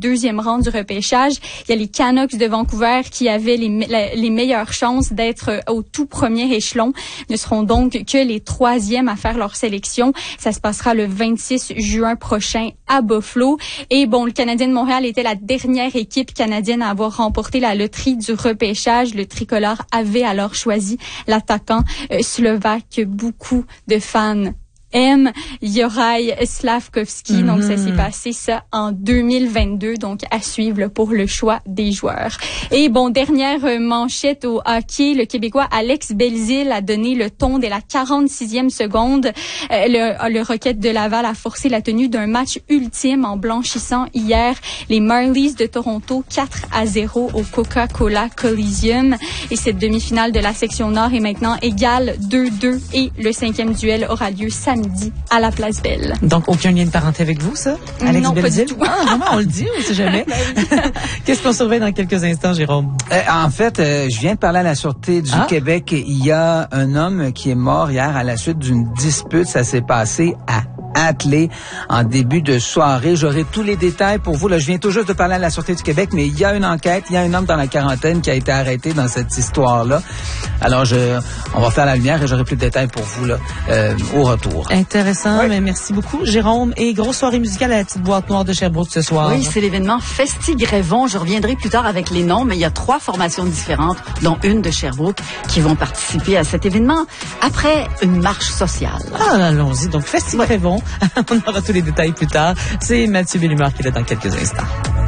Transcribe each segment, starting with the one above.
deuxième rang du repêchage. Il y a les Canucks de Vancouver qui avaient les meilleures chances d'être au tout premier échelon. Ne seront donc que les troisièmes à faire leur sélection. Ça se passera le 26 juin prochain à Buffalo. Et bon, le Canadien de Montréal était la dernière équipe canadienne à avoir remporté la loterie du repêchage. Le tricolore avait alors choisi l'attaquant slovaque que beaucoup de fans aiment, Juraj Slafkovský. Donc, ça s'est passé ça en 2022. Donc, à suivre là, pour le choix des joueurs. Et bon, dernière manchette au hockey. Le Québécois Alex Belzile a donné le ton dès la 46e seconde. Le Rocket de Laval a forcé la tenue d'un match ultime en blanchissant hier les Marlies de Toronto 4-0 au Coca-Cola Coliseum. Et cette demi-finale de la section Nord est maintenant égale 2-2 et le 5e duel aura lieu samedi à la Place Belle. Donc, aucun lien de parenté avec vous, ça? Alex non, Belzile? pas du tout. Ah, vraiment, on le dit, on sait jamais. Qu'est-ce qu'on surveille dans quelques instants, Jérôme? En fait, je viens de parler à la Sûreté du Québec. Il y a un homme qui est mort hier à la suite d'une dispute. Ça s'est passé à Attelé en début de soirée. J'aurai tous les détails pour vous. Là, je viens tout juste de parler à la Sûreté du Québec, mais il y a une enquête. Il y a un homme dans la quarantaine qui a été arrêté dans cette histoire-là. Alors, on va faire la lumière et j'aurai plus de détails pour vous là au retour. Intéressant, mais merci beaucoup, Jérôme. Et grosse soirée musicale à la petite boîte noire de Sherbrooke ce soir. Oui, c'est l'événement Festigrévon. Je reviendrai plus tard avec les noms, mais il y a 3 formations différentes, dont une de Sherbrooke, qui vont participer à cet événement après une marche sociale. Ah, allons-y. Donc, Festigrévon. On aura tous les détails plus tard. C'est Mathieu Bellumeur qui est là dans quelques instants.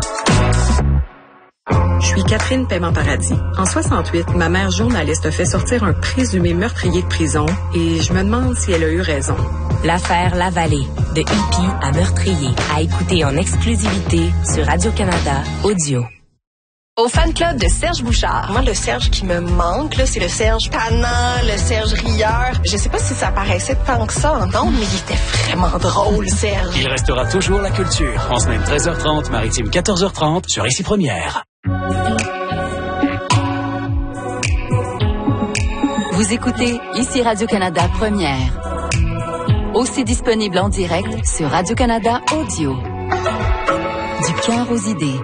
Je suis Catherine Paiement-Paradis. En 68, ma mère journaliste a fait sortir un présumé meurtrier de prison et je me demande si elle a eu raison. L'affaire Lavallée, de hippie à meurtrier, à écouter en exclusivité sur Radio-Canada Audio. Au fan club de Serge Bouchard. Moi, le Serge qui me manque, là, c'est le Serge tannant, le Serge rieur. Je sais pas si ça paraissait tant que ça en ondes, mais il était vraiment drôle, Serge. Il restera toujours la culture. En semaine 13h30, maritime 14h30, sur Ici Première. Vous écoutez Ici Radio-Canada Première. Aussi disponible en direct sur Radio-Canada Audio. Du cœur aux idées.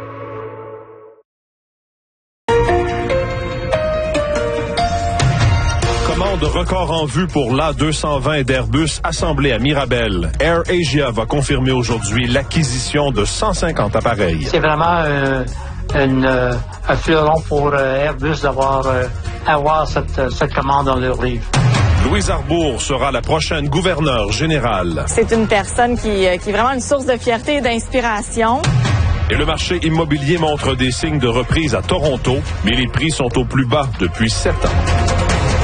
De record en vue pour l'A220 d'Airbus assemblé à Mirabel. Air Asia va confirmer aujourd'hui l'acquisition de 150 appareils. C'est vraiment un fleuron pour Airbus d'avoir avoir cette commande dans leur livre. Louise Arbour sera la prochaine gouverneure générale. C'est une personne qui est vraiment une source de fierté et d'inspiration. Et le marché immobilier montre des signes de reprise à Toronto, mais les prix sont au plus bas depuis 7 ans.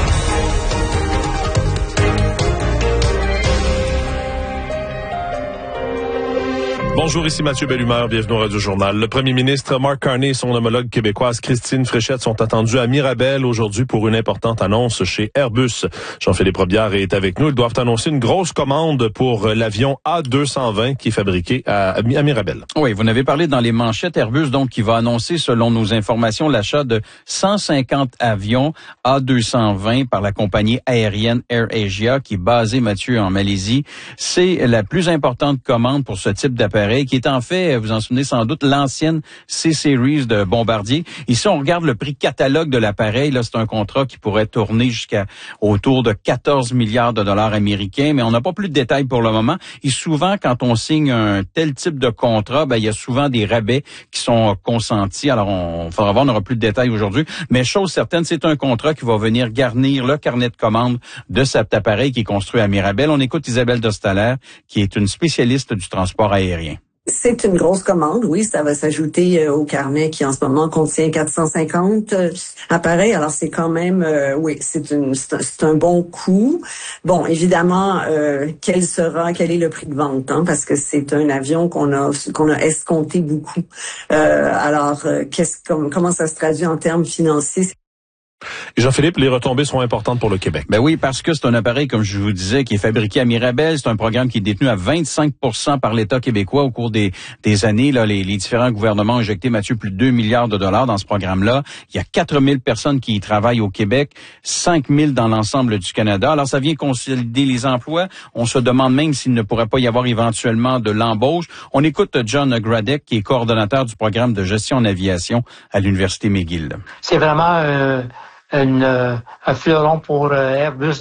Bonjour, ici Mathieu Bellumeur, bienvenue au Radio-Journal. Le premier ministre Mark Carney et son homologue québécoise Christine Fréchette sont attendus à Mirabel aujourd'hui pour une importante annonce chez Airbus. Jean-Philippe Robillard est avec nous. Ils doivent annoncer une grosse commande pour l'avion A220 qui est fabriqué à Mirabel. Oui, vous n'avez parlé dans les manchettes. Airbus, donc, qui va annoncer, selon nos informations, l'achat de 150 avions A220 par la compagnie aérienne Air Asia qui est basée, Mathieu, en Malaisie. C'est la plus importante commande pour ce type d'appareil qui est en fait, vous en souvenez sans doute, l'ancienne C-Series de Bombardier. Ici, on regarde le prix catalogue de l'appareil. Là, c'est un contrat qui pourrait tourner jusqu'à autour de 14 milliards de dollars américains, mais on n'a pas plus de détails pour le moment. Et souvent, quand on signe un tel type de contrat, il y a souvent des rabais qui sont consentis. Alors, on faudra voir, on n'aura plus de détails aujourd'hui. Mais chose certaine, c'est un contrat qui va venir garnir le carnet de commande de cet appareil qui est construit à Mirabel. On écoute Isabelle Dostaler, qui est une spécialiste du transport aérien. C'est une grosse commande, oui, ça va s'ajouter au carnet qui en ce moment contient 450 appareils. Alors c'est quand même, oui, c'est un bon coût. Bon, évidemment, quel est le prix de vente, hein, parce que c'est un avion qu'on a escompté beaucoup. Alors, comment ça se traduit en termes financiers? Et Jean-Philippe, les retombées sont importantes pour le Québec. Ben oui, parce que c'est un appareil, comme je vous disais, qui est fabriqué à Mirabel. C'est un programme qui est détenu à 25% par l'État québécois au cours des années. Là, les différents gouvernements ont injecté, Mathieu, plus de 2 milliards de dollars dans ce programme-là. Il y a 4000 personnes qui y travaillent au Québec, 5000 dans l'ensemble du Canada. Alors, ça vient consolider les emplois. On se demande même s'il ne pourrait pas y avoir éventuellement de l'embauche. On écoute John Gradek, qui est coordonnateur du programme de gestion en aviation à l'Université McGill. C'est vraiment un fleuron pour Airbus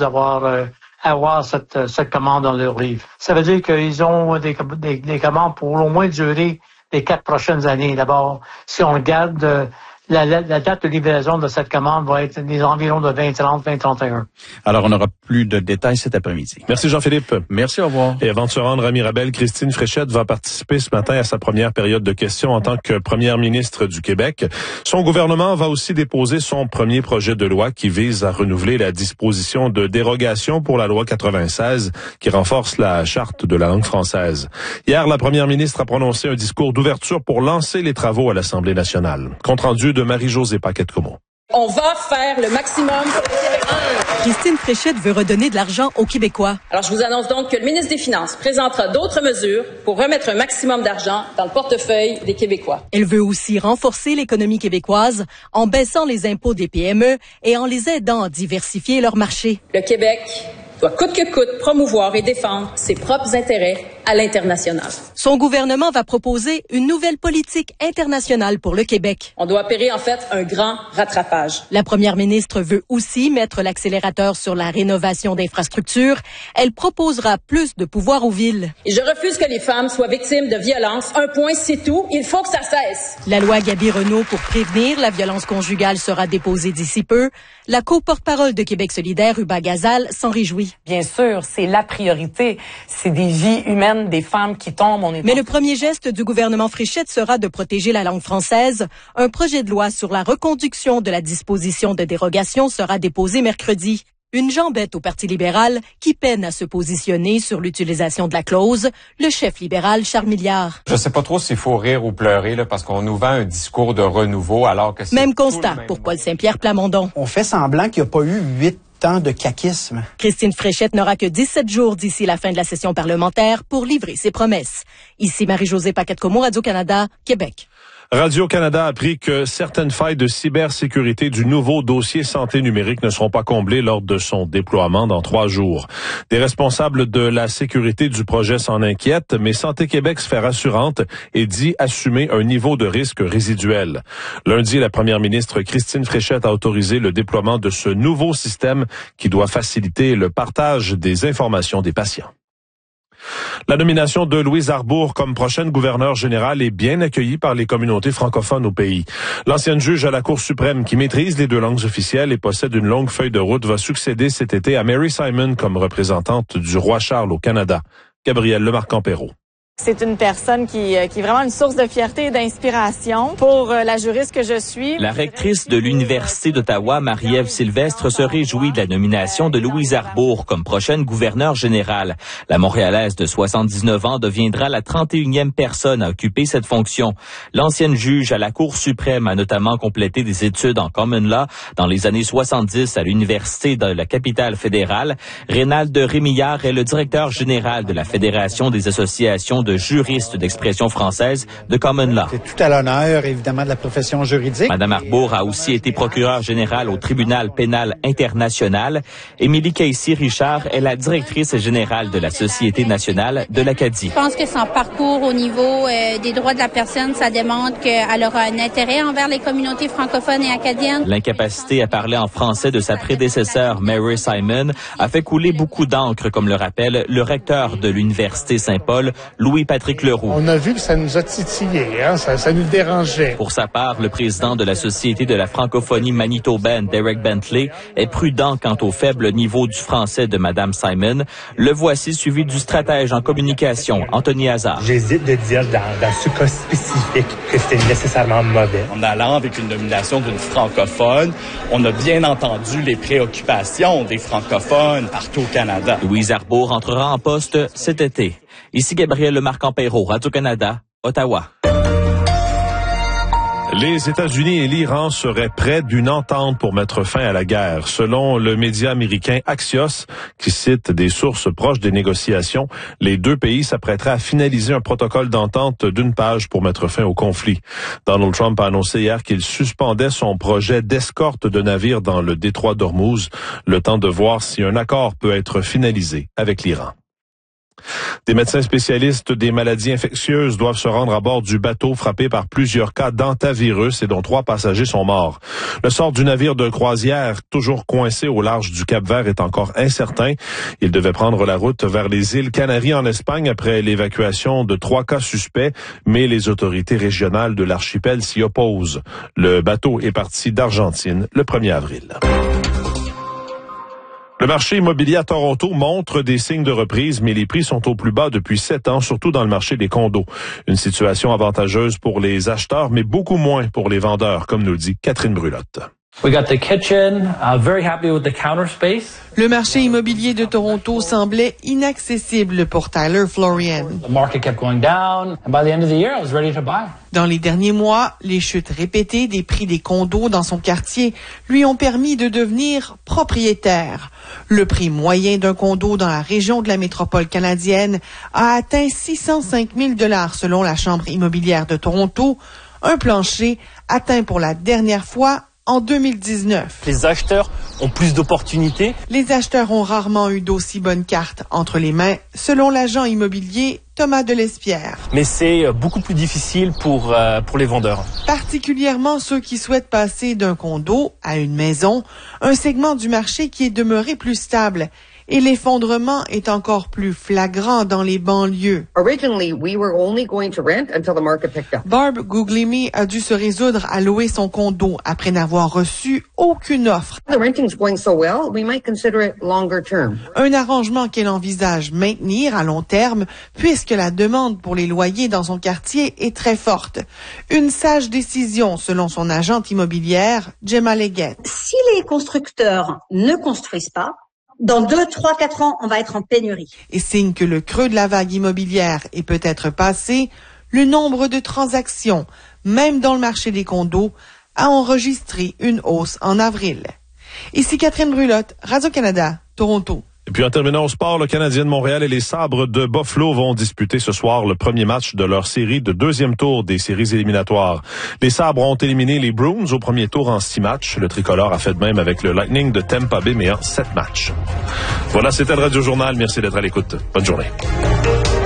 avoir cette commande dans leur livre. Ça veut dire qu'ils ont des commandes pour au moins durer les 4 prochaines années. D'abord, si on regarde la date de livraison de cette commande va être des environs de 2030, 2031. Alors, on aura plus de détails cet après-midi. Merci Jean-Philippe. Merci, au revoir. Et avant de se rendre à Mirabel, Christine Fréchette va participer ce matin à sa première période de questions en tant que première ministre du Québec. Son gouvernement va aussi déposer son premier projet de loi qui vise à renouveler la disposition de dérogation pour la loi 96 qui renforce la charte de la langue française. Hier, la première ministre a prononcé un discours d'ouverture pour lancer les travaux à l'Assemblée nationale. Compte rendu de Marie-Josée Paquette-Comeau. On va faire le maximum pour les Québécois. Christine Fréchette veut redonner de l'argent aux Québécois. Alors, je vous annonce donc que le ministre des Finances présentera d'autres mesures pour remettre un maximum d'argent dans le portefeuille des Québécois. Elle veut aussi renforcer l'économie québécoise en baissant les impôts des PME et en les aidant à diversifier leur marché. Le Québec doit coûte que coûte promouvoir et défendre ses propres intérêts à l'international. Son gouvernement va proposer une nouvelle politique internationale pour le Québec. On doit opérer en fait un grand rattrapage. La première ministre veut aussi mettre l'accélérateur sur la rénovation d'infrastructures. Elle proposera plus de pouvoir aux villes. Et je refuse que les femmes soient victimes de violences. Un point, c'est tout. Il faut que ça cesse. La loi Gabi-Renault pour prévenir la violence conjugale sera déposée d'ici peu. La co-porte-parole de Québec solidaire, Uba Gazal, s'en réjouit. Bien sûr, c'est la priorité. C'est des vies humaines, des femmes qui tombent. Mais le premier geste du gouvernement Fréchette sera de protéger la langue française. Un projet de loi sur la reconduction de la disposition de dérogation sera déposé mercredi. Une jambette au Parti libéral qui peine à se positionner sur l'utilisation de la clause, le chef libéral Charles Milliard. Je sais pas trop s'il faut rire ou pleurer là, parce qu'on nous vend un discours de renouveau alors que c'est même constat pour Paul Saint-Pierre Plamondon. On fait semblant qu'il n'y a pas eu 8 ans de caquisme. Christine Fréchette n'aura que 17 jours d'ici la fin de la session parlementaire pour livrer ses promesses. Ici Marie-Josée Paquette-Comeau, Radio-Canada, Québec. Radio-Canada a appris que certaines failles de cybersécurité du nouveau dossier santé numérique ne seront pas comblées lors de son déploiement dans 3 jours. Des responsables de la sécurité du projet s'en inquiètent, mais Santé Québec se fait rassurante et dit assumer un niveau de risque résiduel. Lundi, la première ministre Christine Fréchette a autorisé le déploiement de ce nouveau système qui doit faciliter le partage des informations des patients. La nomination de Louise Arbour comme prochaine gouverneure générale est bien accueillie par les communautés francophones au pays. L'ancienne juge à la Cour suprême qui maîtrise les 2 langues officielles et possède une longue feuille de route va succéder cet été à Mary Simon comme représentante du roi Charles au Canada. Gabrielle Lemarque-Campero. C'est une personne qui est vraiment une source de fierté et d'inspiration pour la juriste que je suis. La rectrice de l'Université d'Ottawa, Marie-Ève Sylvestre, se réjouit de la nomination de Louise Arbour comme prochaine gouverneure générale. La Montréalaise de 79 ans deviendra la 31e personne à occuper cette fonction. L'ancienne juge à la Cour suprême a notamment complété des études en common law dans les années 70 à l'Université de la capitale fédérale. Rénald Rémillard est le directeur général de la Fédération des associations de juristes d'expression française de common law. C'est tout à l'honneur, évidemment, de la profession juridique. Madame Arbour a aussi été procureure générale au tribunal pénal international. Émilie Casey-Richard est la directrice générale de la Société nationale de l'Acadie. Je pense que son parcours au niveau des droits de la personne, ça démontre qu'elle aura un intérêt envers les communautés francophones et acadiennes. L'incapacité à parler en français de sa prédécesseur, Mary Simon, a fait couler beaucoup d'encre, comme le rappelle le recteur de l'Université Saint-Paul, Louis-Patrick Leroux. On a vu que ça nous a titillé, ça nous dérangeait. Pour sa part, le président de la Société de la francophonie manitobaine, Derek Bentley, est prudent quant au faible niveau du français de Madame Simon. Le voici suivi du stratège en communication, Anthony Hazard. J'hésite de dire dans ce cas spécifique que c'était nécessairement mauvais. En allant avec une nomination d'une francophone, on a bien entendu les préoccupations des francophones partout au Canada. Louise Arbour entrera en poste cet été. Ici Gabrielle Lemarque-Campero, Radio-Canada, Ottawa. Les États-Unis et l'Iran seraient près d'une entente pour mettre fin à la guerre. Selon le média américain Axios, qui cite des sources proches des négociations, les deux pays s'apprêteraient à finaliser un protocole d'entente d'une page pour mettre fin au conflit. Donald Trump a annoncé hier qu'il suspendait son projet d'escorte de navires dans le détroit d'Ormuz, le temps de voir si un accord peut être finalisé avec l'Iran. Des médecins spécialistes des maladies infectieuses doivent se rendre à bord du bateau frappé par plusieurs cas d'hantavirus et dont 3 passagers sont morts. Le sort du navire de croisière, toujours coincé au large du Cap-Vert, est encore incertain. Il devait prendre la route vers les îles Canaries en Espagne après l'évacuation de 3 cas suspects, mais les autorités régionales de l'archipel s'y opposent. Le bateau est parti d'Argentine le 1er avril. Le marché immobilier à Toronto montre des signes de reprise, mais les prix sont au plus bas depuis 7 ans, surtout dans le marché des condos. Une situation avantageuse pour les acheteurs, mais beaucoup moins pour les vendeurs, comme nous le dit Catherine Brulotte. We got the kitchen, very happy with the counter space. Le marché immobilier de Toronto semblait inaccessible pour Tyler Florian. The market kept going down, and by the end of the year, I was ready to buy. Dans les derniers mois, les chutes répétées des prix des condos dans son quartier lui ont permis de devenir propriétaire. Le prix moyen d'un condo dans la région de la métropole canadienne a atteint 605 000 $ selon la Chambre immobilière de Toronto, un plancher atteint pour la dernière fois en 2019. Les acheteurs ont plus d'opportunités. Les acheteurs ont rarement eu d'aussi bonnes cartes entre les mains, selon l'agent immobilier Thomas Delespierre. Mais c'est beaucoup plus difficile pour les vendeurs. Particulièrement ceux qui souhaitent passer d'un condo à une maison, un segment du marché qui est demeuré plus stable. Et l'effondrement est encore plus flagrant dans les banlieues. Barb Guglielmi a dû se résoudre à louer son condo après n'avoir reçu aucune offre. Un arrangement qu'elle envisage maintenir à long terme puisque la demande pour les loyers dans son quartier est très forte. Une sage décision selon son agente immobilière, Gemma Leggett. Si les constructeurs ne construisent pas, dans 2, 3, 4 ans, on va être en pénurie. Et signe que le creux de la vague immobilière est peut-être passé, le nombre de transactions, même dans le marché des condos, a enregistré une hausse en avril. Ici Catherine Brulotte, Radio-Canada, Toronto. Et puis en terminant au sport, le Canadien de Montréal et les Sabres de Buffalo vont disputer ce soir le premier match de leur série de deuxième tour des séries éliminatoires. Les Sabres ont éliminé les Bruins au premier tour en 6 matchs. Le tricolore a fait de même avec le Lightning de Tampa Bay, mais en 7 matchs. Voilà, c'était le Radio Journal. Merci d'être à l'écoute. Bonne journée.